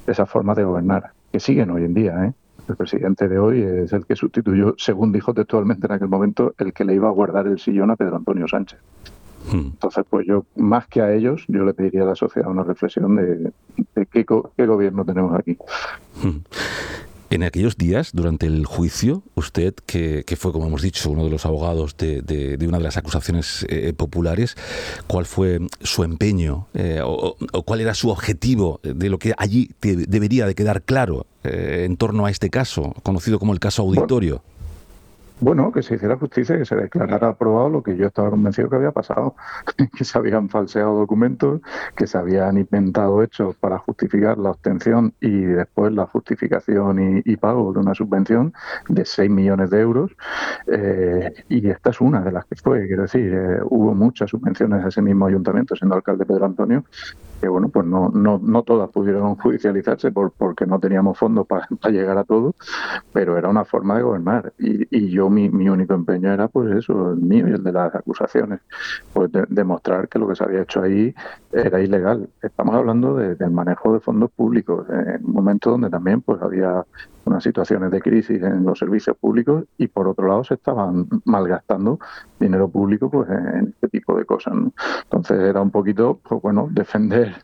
esas formas de gobernar, que siguen hoy en día, ¿eh? El presidente de hoy es el que sustituyó, según dijo textualmente en aquel momento, el que le iba a guardar el sillón a Pedro Antonio Sánchez. Entonces, pues yo, más que a ellos, yo le pediría a la sociedad una reflexión de qué gobierno tenemos aquí. En aquellos días, durante el juicio, usted, que fue, como hemos dicho, uno de los abogados de una de las acusaciones populares, ¿cuál fue su empeño o cuál era su objetivo de lo que allí debería de quedar claro en torno a este caso, conocido como el caso Auditorio? Bueno, que se hiciera justicia, que se declarara aprobado lo que yo estaba convencido que había pasado, que se habían falseado documentos, que se habían inventado hechos para justificar la obtención y después la justificación y pago de una subvención de 6 millones de euros. Y esta es una de las que fue, quiero decir, hubo muchas subvenciones a ese mismo ayuntamiento, siendo alcalde Pedro Antonio, que bueno, pues no todas pudieron judicializarse porque no teníamos fondos para llegar a todo, pero era una forma de gobernar. Y yo, mi único empeño era, pues eso, el mío y el de las acusaciones, pues demostrar que lo que se había hecho ahí era ilegal. Estamos hablando del manejo de fondos públicos, en un momento donde también pues había unas situaciones de crisis en los servicios públicos y por otro lado se estaban malgastando dinero público pues en este tipo de cosas, ¿no? Entonces era un poquito, pues bueno, defender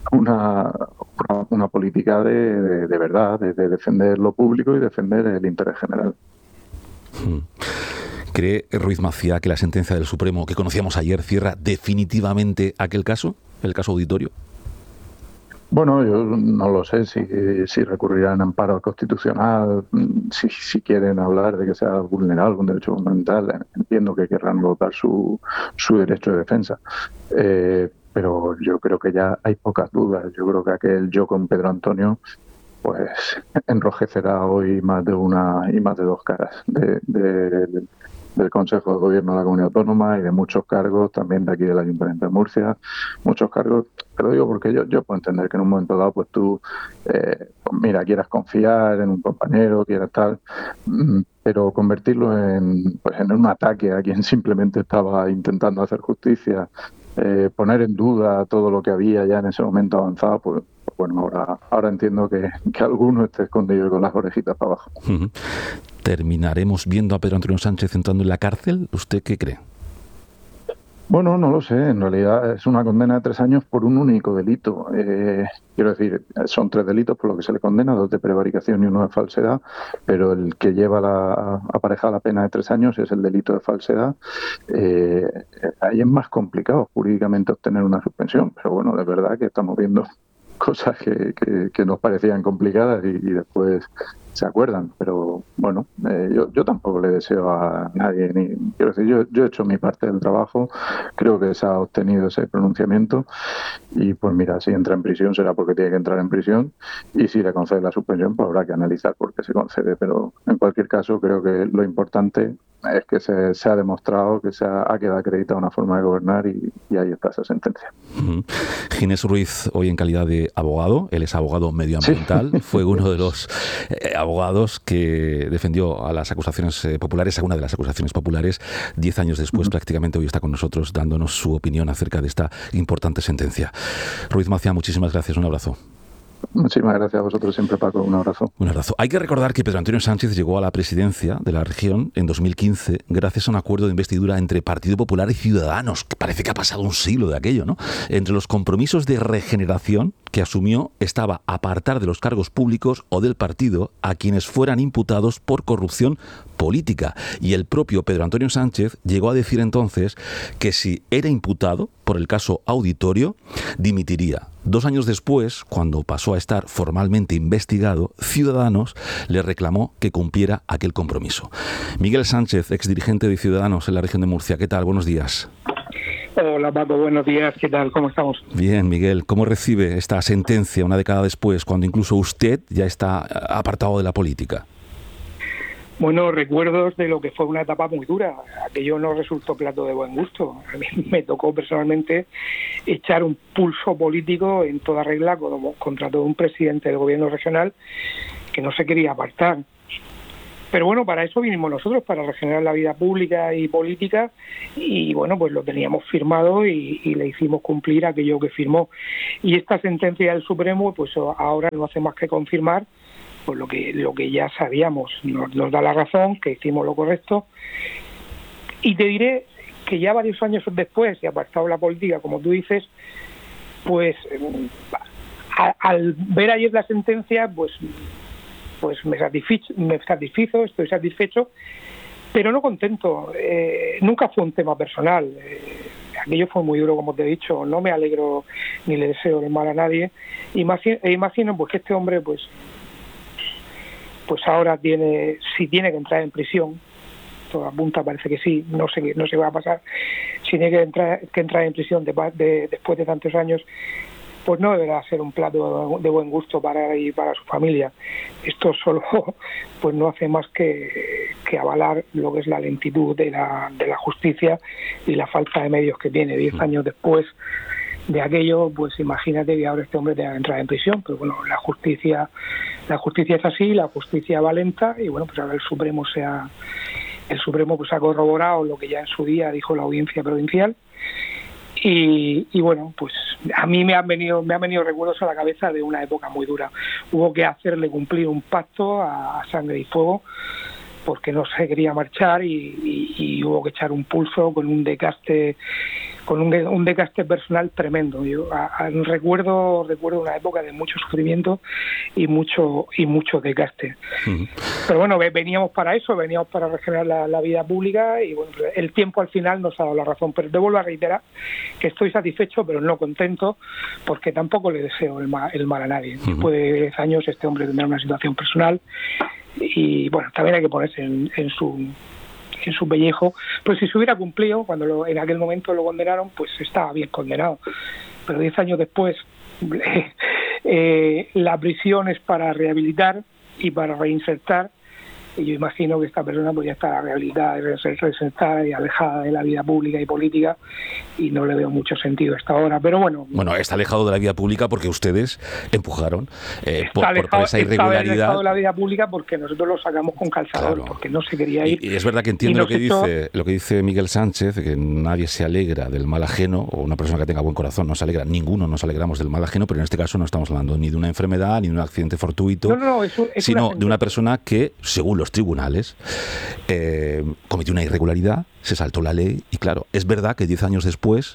una política de verdad, de defender lo público y defender el interés general. ¿Cree Ruiz Maciá que la sentencia del Supremo que conocíamos ayer cierra definitivamente aquel caso, el caso Auditorio? Bueno, yo no lo sé si recurrirán a amparo constitucional, si quieren hablar de que se ha vulnerado algún derecho fundamental. Entiendo que querrán votar su derecho de defensa. Pero yo creo que ya hay pocas dudas. Yo creo que aquel yo con Pedro Antonio pues enrojecerá hoy más de una y más de dos caras del Consejo de Gobierno de la Comunidad Autónoma y de muchos cargos, también de aquí del Ayuntamiento de Murcia, muchos cargos. Te lo digo porque yo puedo entender que en un momento dado pues tú, pues mira, quieras confiar en un compañero, quieras tal, pero convertirlo en un ataque a quien simplemente estaba intentando hacer justicia, poner en duda todo lo que había ya en ese momento avanzado, pues bueno, ahora entiendo que alguno esté escondido con las orejitas para abajo. ¿Terminaremos viendo a Pedro Antonio Sánchez entrando en la cárcel? ¿Usted qué cree? Bueno, no lo sé. En realidad es una condena de 3 años por un único delito. Quiero decir, son 3 delitos por lo que se le condena, 2 de prevaricación y 1 de falsedad, pero el que lleva aparejada la pena de 3 años es el delito de falsedad. Ahí es más complicado jurídicamente obtener una suspensión, pero bueno, de verdad que estamos viendo cosas que nos parecían complicadas y después se acuerdan, pero bueno, yo tampoco le deseo a nadie, quiero decir, yo he hecho mi parte del trabajo, creo que se ha obtenido ese pronunciamiento y pues mira, si entra en prisión será porque tiene que entrar en prisión y si le concede la suspensión pues habrá que analizar por qué se concede, pero en cualquier caso creo que lo importante es que se ha demostrado que ha quedado acreditada una forma de gobernar y ahí está esa sentencia. Ginés Ruiz, hoy en calidad de abogado, él es abogado medioambiental, sí. Fue uno de los abogados que defendió a las acusaciones populares, a una de las acusaciones populares, 10 años después prácticamente hoy está con nosotros dándonos su opinión acerca de esta importante sentencia. Ruiz Maciá, muchísimas gracias, un abrazo. Muchísimas gracias a vosotros siempre, Paco. Un abrazo. Un abrazo. Hay que recordar que Pedro Antonio Sánchez llegó a la presidencia de la región en 2015 gracias a un acuerdo de investidura entre Partido Popular y Ciudadanos, que parece que ha pasado un siglo de aquello, ¿no? Entre los compromisos de regeneración que asumió estaba apartar de los cargos públicos o del partido a quienes fueran imputados por corrupción política. Y el propio Pedro Antonio Sánchez llegó a decir entonces que si era imputado por el caso Auditorio, dimitiría. 2 años después, cuando pasó a estar formalmente investigado, Ciudadanos le reclamó que cumpliera aquel compromiso. Miguel Sánchez, exdirigente de Ciudadanos en la región de Murcia. ¿Qué tal? Buenos días. Hola Paco, buenos días. ¿Qué tal? ¿Cómo estamos? Bien, Miguel. ¿Cómo recibe esta sentencia una década después, cuando incluso usted ya está apartado de la política? Bueno, recuerdos de lo que fue una etapa muy dura. Aquello no resultó plato de buen gusto. A mí me tocó personalmente echar un pulso político en toda regla contra todo un presidente del gobierno regional que no se quería apartar. Pero bueno, para eso vinimos nosotros, para regenerar la vida pública y política, y bueno, pues lo teníamos firmado y le hicimos cumplir aquello que firmó. Y esta sentencia del Supremo, pues ahora no hace más que confirmar pues lo que ya sabíamos, nos da la razón, que hicimos lo correcto. Y te diré que ya varios años después, y apartado la política, como tú dices, pues al ver ayer la sentencia, pues me satisfizo, estoy satisfecho, pero no contento. Nunca fue un tema personal. Aquello fue muy duro, como te he dicho. No me alegro ni le deseo el mal a nadie. Imagino pues que este hombre pues ahora si tiene que entrar en prisión. Todo apunta, parece que sí. No sé qué va a pasar. Si tiene que entrar en prisión después de tantos años, pues no deberá ser un plato de buen gusto para él y para su familia. Esto solo pues no hace más que avalar lo que es la lentitud de la justicia y la falta de medios que tiene. 10 años después de aquello, pues imagínate que ahora este hombre tenga que entrar en prisión. Pero bueno, la justicia es así, la justicia va lenta, y bueno, pues ahora el Supremo pues ha corroborado lo que ya en su día dijo la audiencia provincial. Y bueno, pues a mí me han venido recuerdos a la cabeza de una época muy dura. Hubo que hacerle cumplir un pacto a sangre y fuego porque no se quería marchar, y hubo que echar un pulso con un desgaste personal tremendo. Yo recuerdo una época de mucho sufrimiento y mucho desgaste. Uh-huh. Pero bueno, veníamos para regenerar la vida pública, y bueno, el tiempo al final nos ha dado la razón. Pero te vuelvo a reiterar que estoy satisfecho, pero no contento, porque tampoco le deseo el mal a nadie. Uh-huh. Después de 10 años este hombre tendrá una situación personal, y bueno, también hay que ponerse en su pellejo. Pues si se hubiera cumplido cuando en aquel momento lo condenaron, pues estaba bien condenado. Pero 10 años después la prisión es para rehabilitar y para reinsertar, y yo imagino que esta persona pues ya está rehabilitada y reinsertada y alejada de la vida pública y política, y no le veo mucho sentido hasta ahora. Pero bueno, está alejado de la vida pública porque ustedes empujaron por esa irregularidad. Está alejado de la vida pública porque nosotros lo sacamos con calzador, claro, porque no se quería ir. Y es verdad que entiendo lo que dice Miguel Sánchez, que nadie se alegra del mal ajeno, o una persona que tenga buen corazón no se alegra, ninguno nos alegramos del mal ajeno, pero en este caso no estamos hablando ni de una enfermedad, ni de un accidente fortuito, sino de una persona que, según los tribunales, cometió una irregularidad, se saltó la ley, y claro, es verdad que 10 años después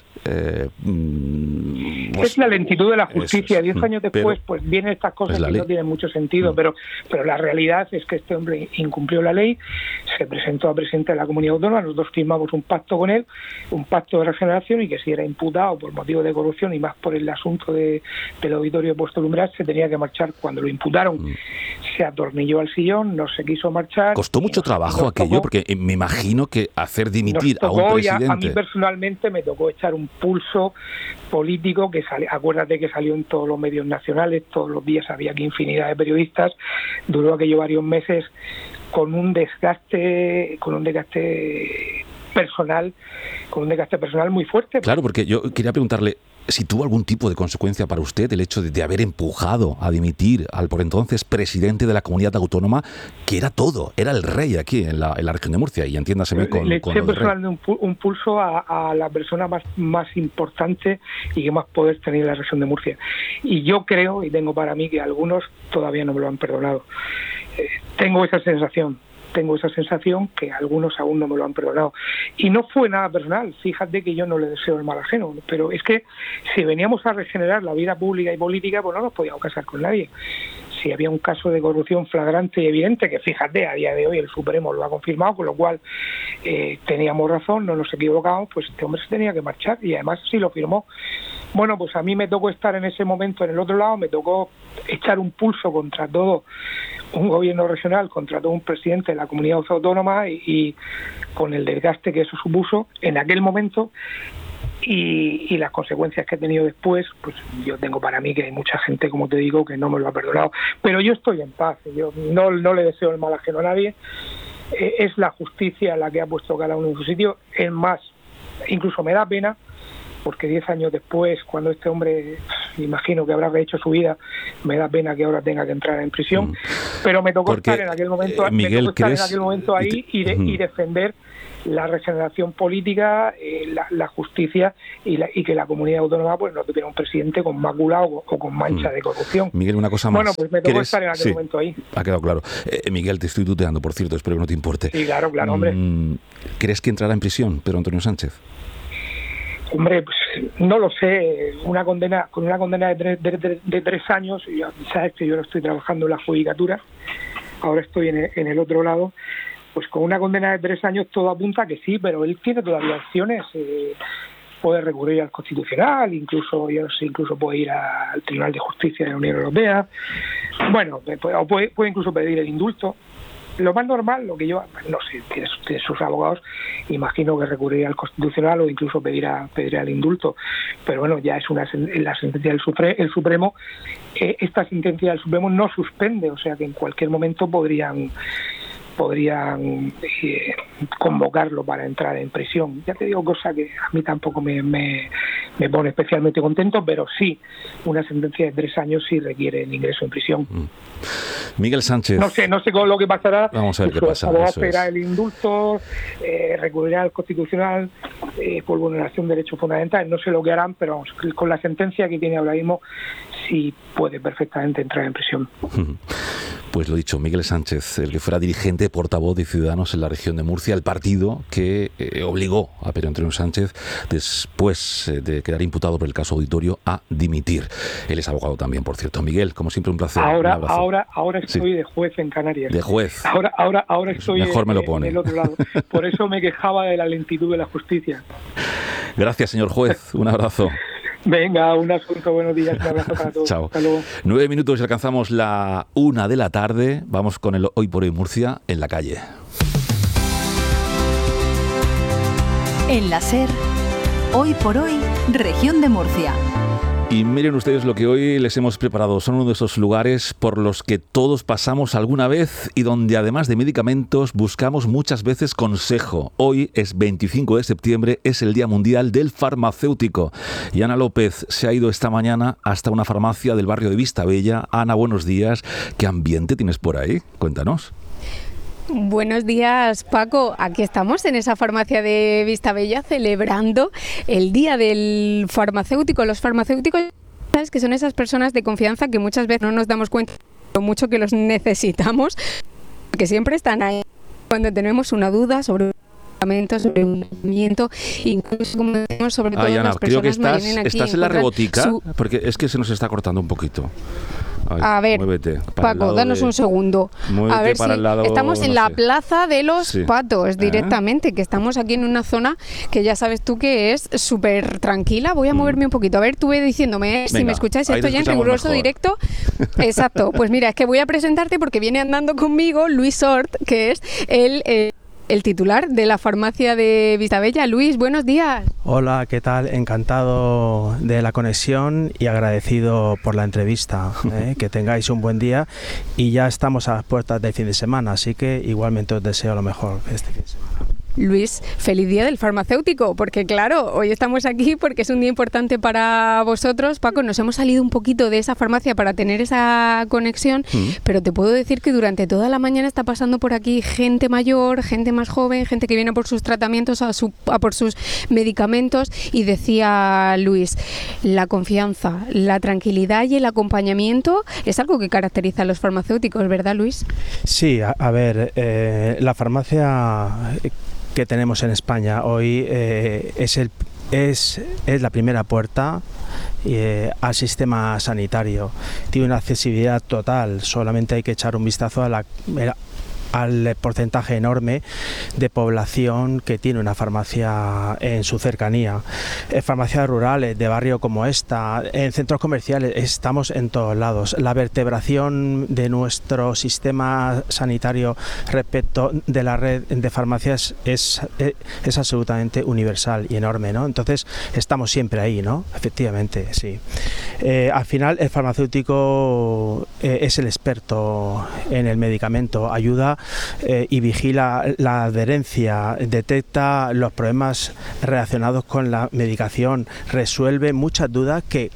es la lentitud de la justicia. 10 años después pues vienen estas cosas que no tienen mucho sentido, pero la realidad es que este hombre incumplió la ley, se presentó a presidente de la comunidad autónoma, nosotros firmamos un pacto con él, un pacto de regeneración, y que si era imputado por motivo de corrupción y más por el asunto del auditorio de Puerto Lumbreras, se tenía que marchar. Cuando lo imputaron se atornilló al sillón, no se quiso marchar. Costó mucho trabajo aquello, porque me imagino que hacer dimitir a un presidente... A mí personalmente me tocó echar un pulso político que acuérdate que salió en todos los medios nacionales, todos los días había aquí infinidad de periodistas, duró aquello varios meses con un desgaste personal muy fuerte. Claro, porque yo quería preguntarle si tuvo algún tipo de consecuencia para usted el hecho de haber empujado a dimitir al por entonces presidente de la comunidad autónoma, que era todo, era el rey aquí en la región de Murcia, y entiéndaseme con le eché personalmente un pulso a la persona más importante y que más poder tenía en la región de Murcia, y yo creo, y tengo para mí, que algunos todavía no me lo han perdonado. Tengo esa sensación que algunos aún no me lo han perdonado. Y no fue nada personal. Fíjate que yo no le deseo el mal ajeno, pero es que si veníamos a regenerar la vida pública y política, pues no nos podíamos casar con nadie. Si había un caso de corrupción flagrante y evidente, que fíjate, a día de hoy el Supremo lo ha confirmado, con lo cual teníamos razón, no nos equivocamos, pues este hombre se tenía que marchar, y además sí lo firmó. Bueno, pues a mí me tocó estar en ese momento en el otro lado, me tocó echar un pulso contra todo un gobierno regional, contra todo un presidente de la comunidad autónoma, y con el desgaste que eso supuso en aquel momento y las consecuencias que he tenido después, pues yo tengo para mí que hay mucha gente, como te digo, que no me lo ha perdonado. Pero yo estoy en paz, yo no le deseo el mal ajeno a nadie. Es la justicia la que ha puesto cada uno en su sitio. Es más, incluso me da pena, porque 10 años después, cuando este hombre, me imagino que habrá rehecho su vida, me da pena que ahora tenga que entrar en prisión. Pero me tocó estar en aquel momento, Miguel, ahí y defender la regeneración política, la justicia y que la comunidad autónoma pues no tuviera un presidente con mácula o con mancha de corrupción. Miguel, una cosa más. Bueno, pues me tocó estar en aquel momento ahí. Ha quedado claro. Miguel, te estoy tuteando, por cierto, espero que no te importe. Sí, claro, hombre. ¿Crees que entrará en prisión Pedro Antonio Sánchez? Hombre, pues no lo sé. Con una condena de 3 años, ya sabes que yo no estoy trabajando en la judicatura, ahora estoy en el otro lado. Pues con una condena de 3 años todo apunta que sí, pero él tiene todavía opciones. Puede recurrir al Constitucional, incluso puede ir al Tribunal de Justicia de la Unión Europea. Bueno, puede incluso pedir el indulto. Lo más normal, lo que yo, no sé, tiene sus abogados, imagino que recurrirá al Constitucional o incluso pedirá el indulto. Pero bueno, ya es la sentencia del Supremo. Esta sentencia del Supremo no suspende, o sea que en cualquier momento podrían convocarlo para entrar en prisión. Ya te digo, cosa que a mí tampoco me pone especialmente contento, pero sí, una sentencia de 3 años sí requiere el ingreso en prisión. Miguel Sánchez. No sé con lo que pasará. Vamos a ver qué pasa. Esperar el indulto, recurrirá al Constitucional por vulneración de derechos fundamentales. No sé lo que harán, pero vamos, con la sentencia que tiene ahora mismo sí puede perfectamente entrar en prisión. Pues lo dicho, Miguel Sánchez, el que fuera dirigente, portavoz de Ciudadanos en la región de Murcia, el partido que obligó a Pedro Antonio Sánchez, después de quedar imputado por el caso Auditorio, a dimitir. Él es abogado también, por cierto. Miguel, como siempre, un placer. Ahora estoy de juez en Canarias. De juez. Ahora estoy Mejor me lo pone. En el otro lado. Por eso me quejaba de la lentitud de la justicia. Gracias, señor juez. Un abrazo. Venga, un asunto, buenos días, un abrazo para todos. Chao. Hasta luego. 9 minutos y alcanzamos la 1 de la tarde. Vamos con el Hoy por Hoy Murcia en la calle. En la SER, Hoy por Hoy, Región de Murcia. Y miren ustedes lo que hoy les hemos preparado. Son uno de esos lugares por los que todos pasamos alguna vez y donde además de medicamentos buscamos muchas veces consejo. Hoy es 25 de septiembre, es el Día Mundial del Farmacéutico. Y Ana López se ha ido esta mañana hasta una farmacia del barrio de Vistabella. Ana, buenos días. ¿Qué ambiente tienes por ahí? Cuéntanos. Buenos días, Paco. Aquí estamos en esa farmacia de Vistabella celebrando el Día del Farmacéutico. Los farmacéuticos, ¿sabes?, que son esas personas de confianza que muchas veces no nos damos cuenta de lo mucho que los necesitamos, que siempre están ahí cuando tenemos una duda sobre un medicamento, sobre un tratamiento, incluso como decimos, sobre todo Ana, las personas creo que aquí estás en la rebotica, porque es que se nos está cortando un poquito. Ay, a ver, Paco, danos un segundo. A ver si estamos en la plaza de los Patos directamente, que estamos aquí en una zona que ya sabes tú que es súper tranquila. Voy a moverme un poquito. A ver, tú ve diciéndome si me escucháis esto ya en riguroso directo. Exacto. Pues mira, es que voy a presentarte porque viene andando conmigo Luis Sort, que es el titular de la farmacia de Vistabella. Luis, buenos días. Hola, ¿qué tal? Encantado de la conexión y agradecido por la entrevista. Que tengáis un buen día y ya estamos a las puertas del fin de semana, así que igualmente os deseo lo mejor este fin de semana. Luis, feliz día del farmacéutico, porque claro, hoy estamos aquí porque es un día importante para vosotros. Paco, nos hemos salido un poquito de esa farmacia para tener esa conexión, pero te puedo decir que durante toda la mañana está pasando por aquí gente mayor, gente más joven, gente que viene por sus tratamientos, a por sus medicamentos, y decía Luis, la confianza, la tranquilidad y el acompañamiento es algo que caracteriza a los farmacéuticos, ¿verdad, Luis? Sí, a ver, la farmacia que tenemos en España hoy es la primera puerta al sistema sanitario. Tiene una accesibilidad total, solamente hay que echar un vistazo al porcentaje enorme de población que tiene una farmacia en su cercanía. Farmacias rurales, de barrio como esta, en centros comerciales, estamos en todos lados. La vertebración de nuestro sistema sanitario respecto de la red de farmacias es absolutamente universal y enorme, ¿no? Entonces estamos siempre ahí, ¿no? Efectivamente, sí. Al final el farmacéutico es el experto en el medicamento, ayuda y vigila la adherencia, detecta los problemas relacionados con la medicación, resuelve muchas dudas que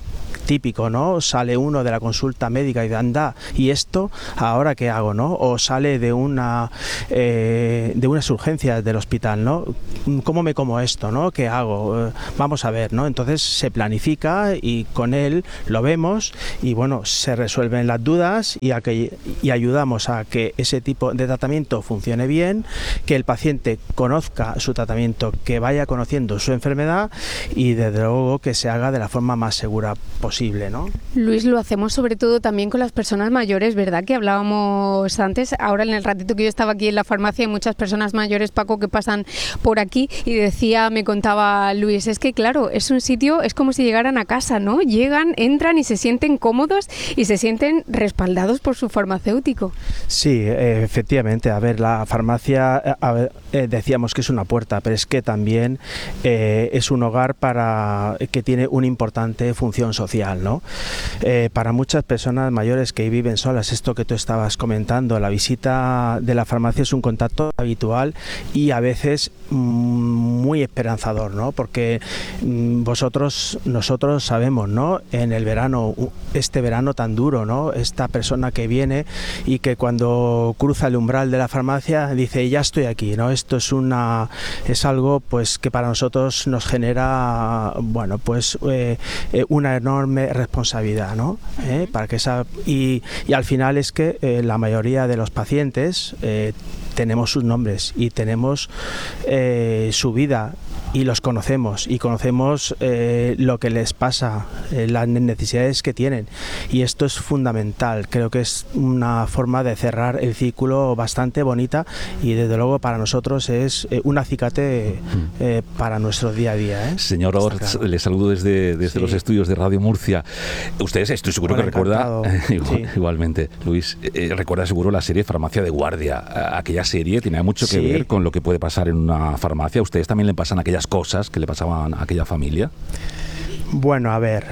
típico, ¿no? Sale uno de la consulta médica y de anda, ¿y esto ahora qué hago, no? O sale de unas urgencias del hospital, ¿no? ¿Cómo me como esto, no? ¿Qué hago? Vamos a ver, ¿no? Entonces se planifica y con él lo vemos y bueno, se resuelven las dudas y ayudamos a que ese tipo de tratamiento funcione bien, que el paciente conozca su tratamiento, que vaya conociendo su enfermedad y desde luego que se haga de la forma más segura posible, ¿no? Luis, lo hacemos sobre todo también con las personas mayores, ¿verdad? Que hablábamos antes, ahora en el ratito que yo estaba aquí en la farmacia hay muchas personas mayores, Paco, que pasan por aquí y me contaba Luis, es que claro, es un sitio, es como si llegaran a casa, ¿no? Llegan, entran y se sienten cómodos y se sienten respaldados por su farmacéutico. Sí, efectivamente, a ver, la farmacia, decíamos que es una puerta, pero es que también es un hogar que tiene una importante función social, ¿no? Para muchas personas mayores que viven solas, esto que tú estabas comentando, la visita de la farmacia es un contacto habitual y a veces muy esperanzador, ¿no? Porque nosotros sabemos, ¿no? En el verano, este verano tan duro, ¿no? Esta persona que viene y que cuando cruza el umbral de la farmacia dice, ya estoy aquí, ¿no? Esto es algo pues que para nosotros nos genera, bueno, pues una enorme responsabilidad, ¿no? Para que y al final es que la mayoría de los pacientes tenemos sus nombres y tenemos su vida y los conocemos y conocemos lo que les pasa, las necesidades que tienen y esto es fundamental. Creo que es una forma de cerrar el círculo bastante bonita y desde luego para nosotros es un acicate para nuestro día a día. Señor Orts, claro. Le saludo desde los estudios de Radio Murcia. Ustedes estoy seguro que recuerda igualmente, Luis, recuerda seguro la serie Farmacia de Guardia. Aquella serie tenía mucho que ver con lo que puede pasar en una farmacia. ¿Ustedes también le pasan aquellas cosas que le pasaban a aquella familia? Bueno, a ver,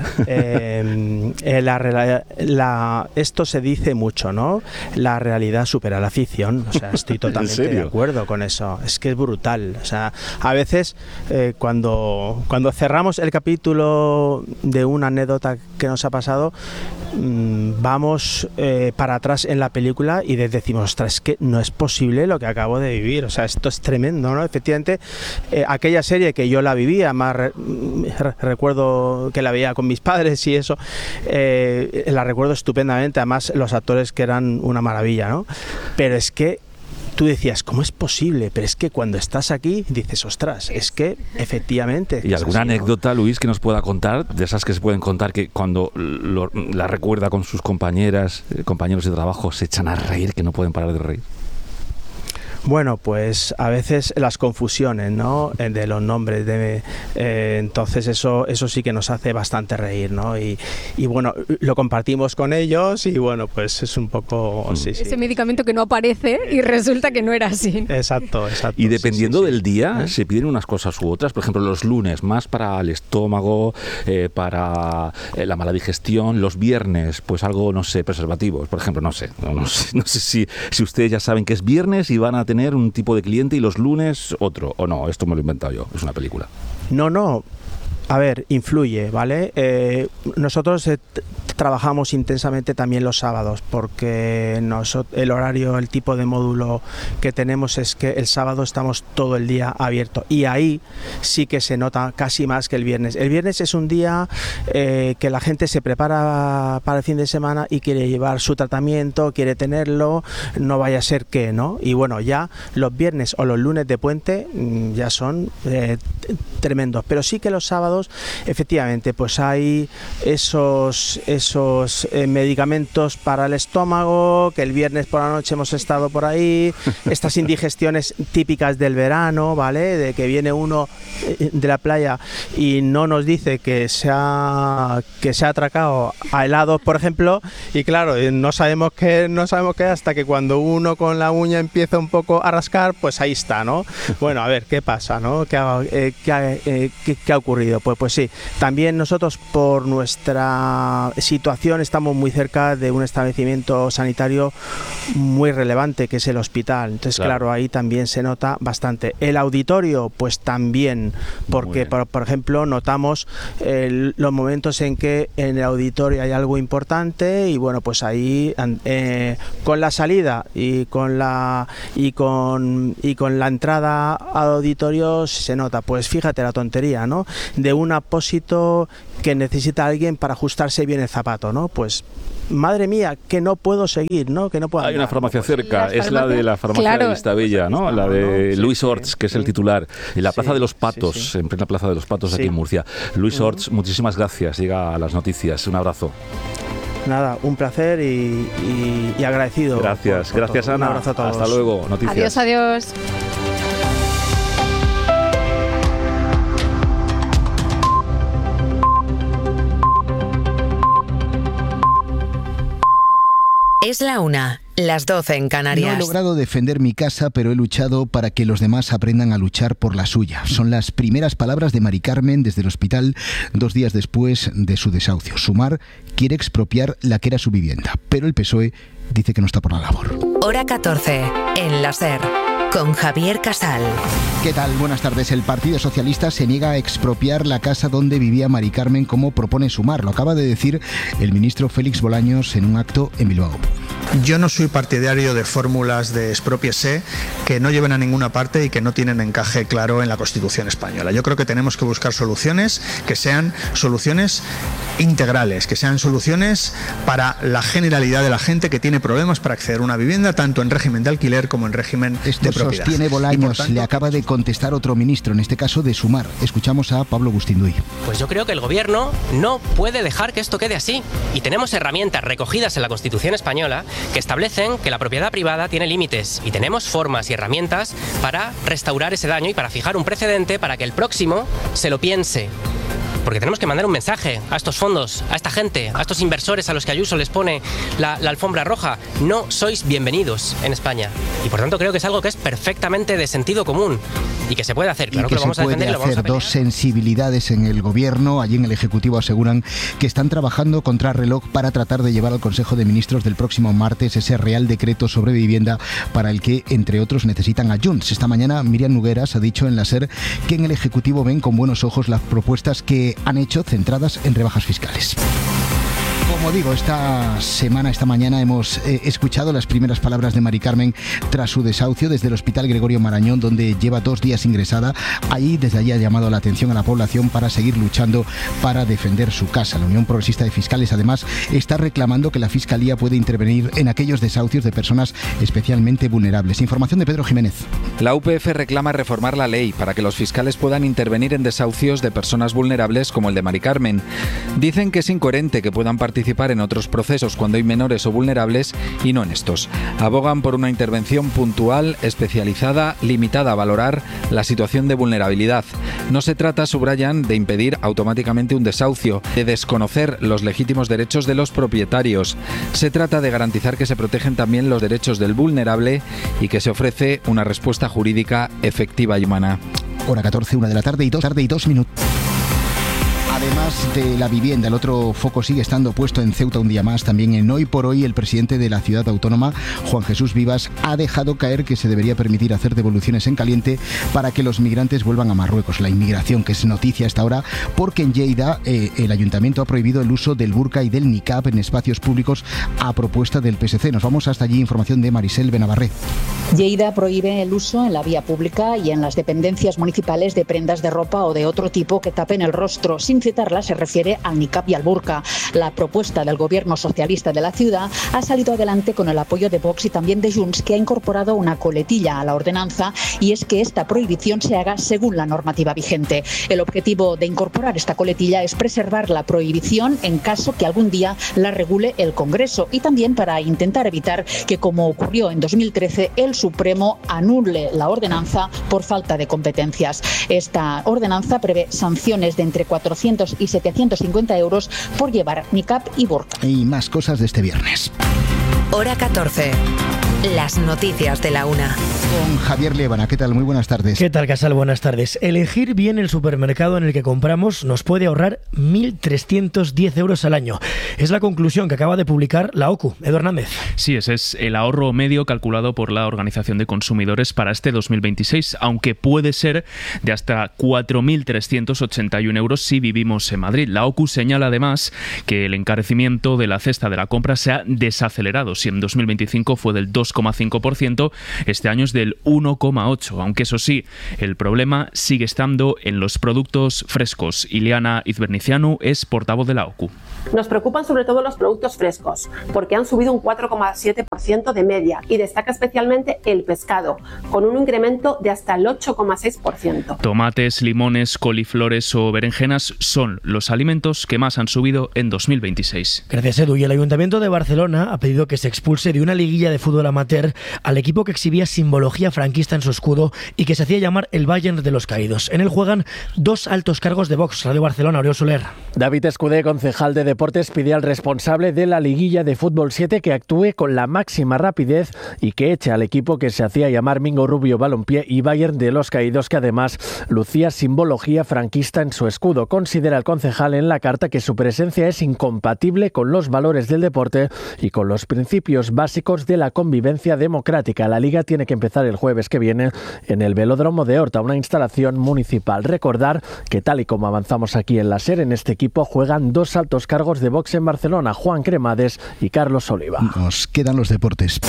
esto se dice mucho, ¿no? La realidad supera la ficción, o sea, estoy totalmente de acuerdo con eso, es que es brutal, o sea, a veces cuando cerramos el capítulo de una anécdota que nos ha pasado, vamos para atrás en la película y decimos, ostras, es que no es posible lo que acabo de vivir, o sea, esto es tremendo, ¿no? Efectivamente, aquella serie que yo la vivía, más recuerdo que la veía con mis padres y eso, la recuerdo estupendamente, además los actores que eran una maravilla, ¿no? Pero es que tú decías, ¿cómo es posible? Pero es que cuando estás aquí dices, ostras, es que efectivamente... ¿Y alguna anécdota, Luis, que nos pueda contar, de esas que se pueden contar, que cuando la recuerda con sus compañeros de trabajo se echan a reír, que no pueden parar de reír? Bueno, pues a veces las confusiones, ¿no? De los nombres, entonces eso sí que nos hace bastante reír, ¿no? Y bueno, lo compartimos con ellos y bueno, pues es un poco... Ese medicamento que no aparece y resulta que no era así. Exacto. Y dependiendo del día, se piden unas cosas u otras. Por ejemplo, los lunes, más para el estómago, para la mala digestión. Los viernes, pues algo, no sé, preservativos, por ejemplo, no sé si ustedes ya saben que es viernes y van a tener un tipo de cliente y los lunes otro, o no, esto me lo he inventado yo, es una película. No, a ver, influye, ¿vale? Nosotros trabajamos intensamente también los sábados porque el horario, el tipo de módulo que tenemos es que el sábado estamos todo el día abierto y ahí sí que se nota casi más que el viernes. El viernes es un día que la gente se prepara para el fin de semana y quiere llevar su tratamiento, quiere tenerlo, no vaya a ser que, ¿no? Y bueno, ya los viernes o los lunes de puente ya son tremendos, pero sí que los sábados efectivamente pues hay esos medicamentos para el estómago, que el viernes por la noche hemos estado por ahí, estas indigestiones típicas del verano, ¿vale? De que viene uno de la playa y no nos dice que se ha atracado a helados, por ejemplo, y claro, no sabemos qué hasta que cuando uno con la uña empieza un poco a rascar, pues ahí está, ¿no? Bueno, a ver, ¿qué pasa, no? ¿Qué ha ocurrido? Pues sí, también nosotros por nuestra situación situación estamos muy cerca de un establecimiento sanitario muy relevante, que es el hospital. Entonces, claro, ahí también se nota bastante. El auditorio, pues también, porque, por ejemplo, notamos los momentos en que en el auditorio hay algo importante y, bueno, pues ahí con la salida y con la entrada al auditorio se nota, pues fíjate la tontería, ¿no? De un apósito que necesita alguien para ajustarse bien el zapato, ¿no? Pues madre mía, que no puedo seguir, ¿no? Que no puedo. Hay una farmacia cerca, es la de la farmacia de Vistabella, ¿no? La de Luis Orts, que es el titular, en la Plaza de los Patos, en plena Plaza de los Patos aquí en Murcia. Luis Orts, muchísimas gracias, llega a las noticias, un abrazo. Nada, un placer y agradecido. Gracias, gracias todo. Ana. Un abrazo a todos. Hasta luego, noticias. Adiós. Es la 1, las 12 en Canarias. No he logrado defender mi casa, pero he luchado para que los demás aprendan a luchar por la suya. Son las primeras palabras de Mari Carmen desde el hospital 2 días después de su desahucio. Sumar quiere expropiar la que era su vivienda, pero el PSOE dice que no está por la labor. Hora 14, en la SER, con Javier Casal. ¿Qué tal? Buenas tardes. El Partido Socialista se niega a expropiar la casa donde vivía Mari Carmen, como propone Sumar. Lo acaba de decir el ministro Félix Bolaños en un acto en Bilbao. Yo no soy partidario de fórmulas de expropiese que no lleven a ninguna parte y que no tienen encaje claro en la Constitución española. Yo creo que tenemos que buscar soluciones que sean soluciones integrales, que sean soluciones para la generalidad de la gente que tiene problemas para acceder a una vivienda, tanto en régimen de alquiler como en régimen de propiedad. Sostiene Bolaños, le acaba de contestar otro ministro, en este caso de Sumar. Escuchamos a Pablo Bustinduy. Pues yo creo que el gobierno no puede dejar que esto quede así. Y tenemos herramientas recogidas en la Constitución española que establecen que la propiedad privada tiene límites. Y tenemos formas y herramientas para restaurar ese daño y para fijar un precedente para que el próximo se lo piense. Porque tenemos que mandar un mensaje a estos fondos, a esta gente, a estos inversores a los que Ayuso les pone la alfombra roja. No sois bienvenidos en España. Y por tanto creo que es algo que es perfectamente de sentido común y que se puede hacer. Claro que lo vamos a defender y lo vamos a pelear. Dos sensibilidades en el gobierno. Allí en el Ejecutivo aseguran que están trabajando contra reloj para tratar de llevar al Consejo de Ministros del próximo martes ese Real Decreto sobre vivienda para el que, entre otros, necesitan a Junts. Esta mañana Miriam Nogueras ha dicho en la SER que en el Ejecutivo ven con buenos ojos las propuestas que han hecho centradas en rebajas fiscales. Como digo, esta mañana hemos escuchado las primeras palabras de Mari Carmen tras su desahucio desde el Hospital Gregorio Marañón, donde lleva 2 días ingresada. Desde allí ha llamado la atención a la población para seguir luchando para defender su casa. La Unión Progresista de Fiscales, además, está reclamando que la Fiscalía puede intervenir en aquellos desahucios de personas especialmente vulnerables. Información de Pedro Jiménez. La UPF reclama reformar la ley para que los fiscales puedan intervenir en desahucios de personas vulnerables como el de Mari Carmen. Dicen que es incoherente que puedan participar en otros procesos cuando hay menores o vulnerables y no en estos. Abogan por una intervención puntual, especializada, limitada a valorar la situación de vulnerabilidad. No se trata, subrayan, de impedir automáticamente un desahucio, de desconocer los legítimos derechos de los propietarios. Se trata de garantizar que se protegen también los derechos del vulnerable y que se ofrece una respuesta jurídica efectiva y humana. Hora 14, 1 de la tarde y 2 minutos. Además de la vivienda, el otro foco sigue estando puesto en Ceuta un día más. También en Hoy por Hoy, el presidente de la ciudad autónoma, Juan Jesús Vivas, ha dejado caer que se debería permitir hacer devoluciones en caliente para que los migrantes vuelvan a Marruecos. La inmigración, que es noticia hasta ahora, porque en Lleida el ayuntamiento ha prohibido el uso del burka y del niqab en espacios públicos a propuesta del PSC. Nos vamos hasta allí, información de Marisel Benavarré. Lleida prohíbe el uso en la vía pública y en las dependencias municipales de prendas de ropa o de otro tipo que tapen el rostro. Sin citarla, se refiere al niqab y al burka. La propuesta del gobierno socialista de la ciudad ha salido adelante con el apoyo de Vox y también de Junts, que ha incorporado una coletilla a la ordenanza, y es que esta prohibición se haga según la normativa vigente. El objetivo de incorporar esta coletilla es preservar la prohibición en caso que algún día la regule el Congreso, y también para intentar evitar que, como ocurrió en 2013, el Supremo anule la ordenanza por falta de competencias. Esta ordenanza prevé sanciones de entre 400 y 750 euros por llevar niqab y burka. Y más cosas de este viernes. Hora 14. Las noticias de la una. Con Javier Liébana. ¿Qué tal? Muy buenas tardes. ¿Qué tal, Casal? Buenas tardes. Elegir bien el supermercado en el que compramos nos puede ahorrar 1.310 euros al año. Es la conclusión que acaba de publicar la OCU. Edu Hernández. Sí, ese es el ahorro medio calculado por la Organización de Consumidores para este 2026, aunque puede ser de hasta 4.381 euros si vivimos en Madrid. La OCU señala además que el encarecimiento de la cesta de la compra se ha desacelerado. Si en 2025 fue del 2,5%, este año es del 1,8%, aunque eso sí, el problema sigue estando en los productos frescos. Ileana Izbernicianu es portavoz de la OCU. Nos preocupan sobre todo los productos frescos, porque han subido un 4,7% de media y destaca especialmente el pescado, con un incremento de hasta el 8,6%. Tomates, limones, coliflores o berenjenas son los alimentos que más han subido en 2026. Gracias, Edu. Y el Ayuntamiento de Barcelona ha pedido que se expulse de una liguilla de fútbol amateur al equipo que exhibía simbología franquista en su escudo y que se hacía llamar el Bayern de los Caídos. En él juegan dos altos cargos de Vox. Radio Barcelona, Oriol Soler. David Escudé, concejal de Deportes, pide al responsable de la liguilla de fútbol 7 que actúe con la máxima rapidez y que eche al equipo que se hacía llamar Mingo Rubio Balompié y Bayern de los Caídos, que además lucía simbología franquista en su escudo. Considera el concejal en la carta que su presencia es incompatible con los valores del deporte y con los principios básicos de la convivencia democrática. La liga tiene que empezar el jueves que viene en el Velódromo de Horta, una instalación municipal. Recordar que, tal y como avanzamos aquí en la SER, en este equipo juegan dos altos cargos de Vox en Barcelona, Juan Cremades y Carlos Oliva. Nos quedan los deportes.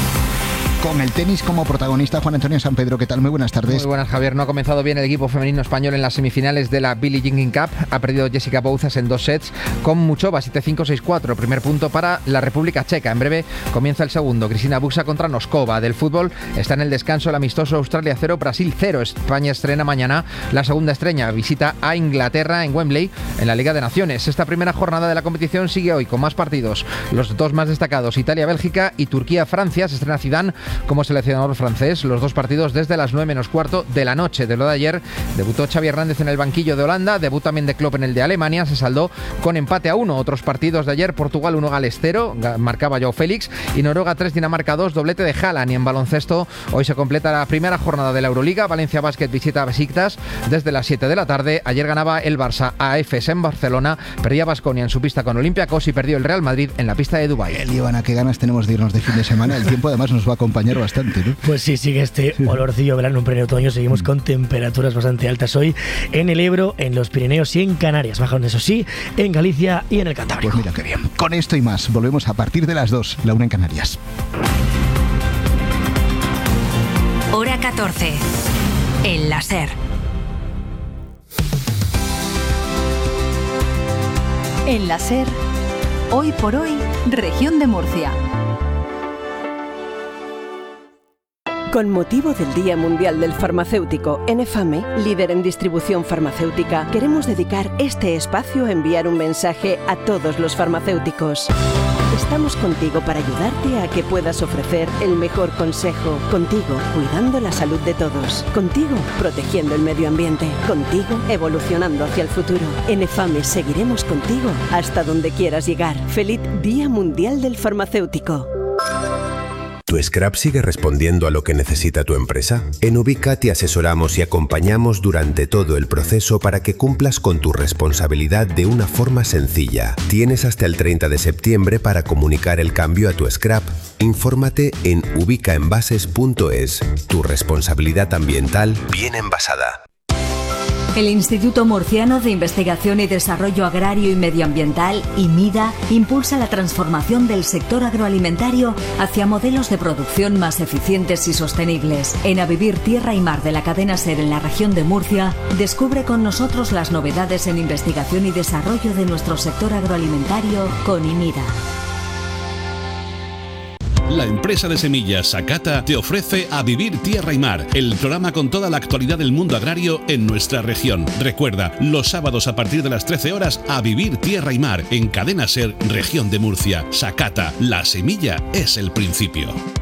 Con el tenis como protagonista, Juan Antonio San Pedro. ¿Qué tal? Muy buenas tardes. Muy buenas, Javier. No ha comenzado bien el equipo femenino español en las semifinales de la Billie Jean Cup. Ha perdido Jessica Bouzas en 2 sets con Muchova, 7-5, 6-4. Primer punto para la República Checa. En breve comienza el segundo. Cristina Buxa contra Noskova. Del fútbol está en el descanso el amistoso Australia 0, Brasil 0. España estrena mañana la segunda estrella. Visita a Inglaterra en Wembley en la Liga de Naciones. Esta primera jornada de la competición sigue hoy con más partidos. Los dos más destacados, Italia-Bélgica y Turquía-Francia. Se estrena Zidane como seleccionador francés. Los dos partidos desde las 9:15 de la noche. De lo de ayer, debutó Xavi Hernández en el banquillo de Holanda, debut también de Klopp en el de Alemania, se saldó con empate a 1. Otros partidos de ayer, Portugal 1, Gales 0, marcaba Joao Félix, y Noruega 3, Dinamarca 2, doblete de Haaland. Y en baloncesto, hoy se completa la primera jornada de la Euroliga. Valencia Basket visita a Besiktas desde las 7 de la tarde. Ayer ganaba el Barça a Efes en Barcelona, perdía Baskonia en su pista con Olympiacos y perdió el Real Madrid en la pista de Dubái. Ivana, qué ganas tenemos de irnos de fin de semana. El tiempo además nos va a acompañar bastante, ¿no? Pues sí, sigue este olorcillo verano en pleno otoño. Seguimos con temperaturas bastante altas hoy en el Ebro, en los Pirineos y en Canarias. Bajan, eso sí, en Galicia y en el Cantábrico. Pues mira qué bien. Con esto y más, volvemos a partir de las 2, la 1 en Canarias. Hora 14. En la SER. En la SER, hoy por hoy, Región de Murcia. Con motivo del Día Mundial del Farmacéutico, en EFAME, líder en distribución farmacéutica, queremos dedicar este espacio a enviar un mensaje a todos los farmacéuticos. Estamos contigo para ayudarte a que puedas ofrecer el mejor consejo. Contigo, cuidando la salud de todos. Contigo, protegiendo el medio ambiente. Contigo, evolucionando hacia el futuro. En EFAME seguiremos contigo hasta donde quieras llegar. ¡Feliz Día Mundial del Farmacéutico! ¿Tu scrap sigue respondiendo a lo que necesita tu empresa? En Ubica te asesoramos y acompañamos durante todo el proceso para que cumplas con tu responsabilidad de una forma sencilla. Tienes hasta el 30 de septiembre para comunicar el cambio a tu scrap. Infórmate en ubicaenvases.es. Tu responsabilidad ambiental bien envasada. El Instituto Murciano de Investigación y Desarrollo Agrario y Medioambiental, IMIDA, impulsa la transformación del sector agroalimentario hacia modelos de producción más eficientes y sostenibles. En A Vivir Tierra y Mar de la cadena SER en la región de Murcia, descubre con nosotros las novedades en investigación y desarrollo de nuestro sector agroalimentario con IMIDA. La empresa de semillas Sakata te ofrece A Vivir Tierra y Mar, el programa con toda la actualidad del mundo agrario en nuestra región. Recuerda, los sábados a partir de las 13 horas, A Vivir Tierra y Mar, en Cadena SER, región de Murcia. Sakata, la semilla es el principio.